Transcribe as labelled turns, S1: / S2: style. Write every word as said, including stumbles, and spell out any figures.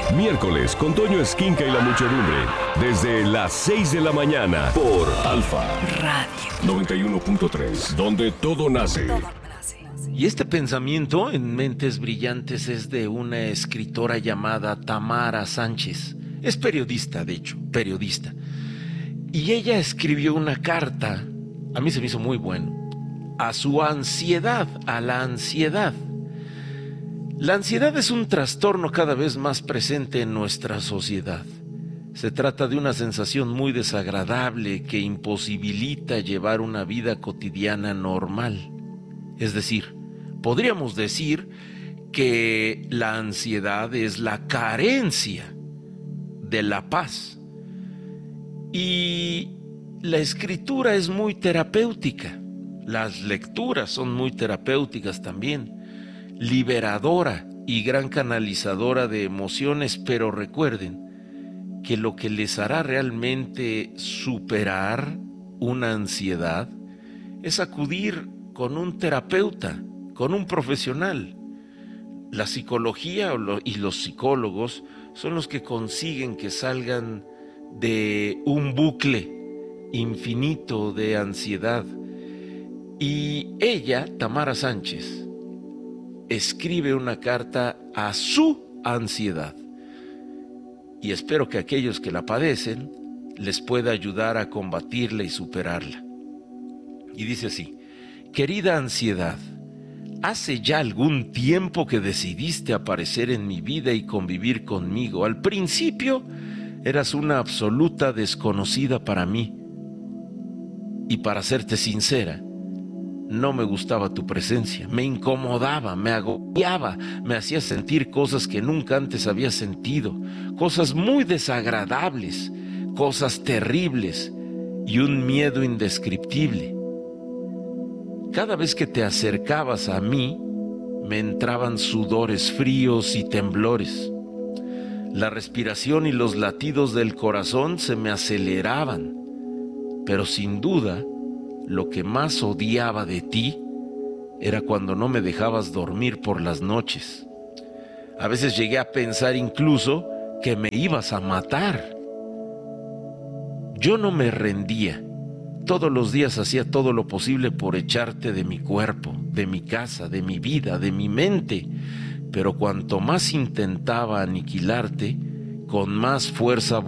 S1: Miércoles con Toño Esquinca y la muchedumbre. Desde las seis de la mañana por Alfa Radio noventa y uno punto tres, donde todo nace.
S2: Y este pensamiento en Mentes Brillantes es de una escritora llamada Tamara Sánchez. Es periodista, de hecho, periodista. Y ella escribió una carta, a mí se me hizo muy bueno, a su ansiedad, a la ansiedad. La ansiedad es un trastorno cada vez más presente en nuestra sociedad. Se trata de una sensación muy desagradable que imposibilita llevar una vida cotidiana normal. Es decir, podríamos decir que la ansiedad es la carencia de la paz. Y la escritura es muy terapéutica. Las lecturas son muy terapéuticas también. Liberadora y gran canalizadora de emociones, pero recuerden que lo que les hará realmente superar una ansiedad es acudir con un terapeuta, con un profesional. La psicología y los psicólogos son los que consiguen que salgan de un bucle infinito de ansiedad. Y ella, Tamara Sánchez, escribe una carta a su ansiedad. Y espero que aquellos que la padecen les pueda ayudar a combatirla y superarla. Y dice así: querida ansiedad, hace ya algún tiempo que decidiste aparecer en mi vida y convivir conmigo. Al principio eras una absoluta desconocida para mí. Y para serte sincera, no me gustaba tu presencia, me incomodaba, me agobiaba, me hacía sentir cosas que nunca antes había sentido, cosas muy desagradables, cosas terribles y un miedo indescriptible. Cada vez que te acercabas a mí, me entraban sudores fríos y temblores. La respiración y los latidos del corazón se me aceleraban, pero sin duda, lo que más odiaba de ti era cuando no me dejabas dormir por las noches. A veces llegué a pensar incluso que me ibas a matar. Yo no me rendía. Todos los días hacía todo lo posible por echarte de mi cuerpo, de mi casa, de mi vida, de mi mente. Pero cuanto más intentaba aniquilarte, con más fuerza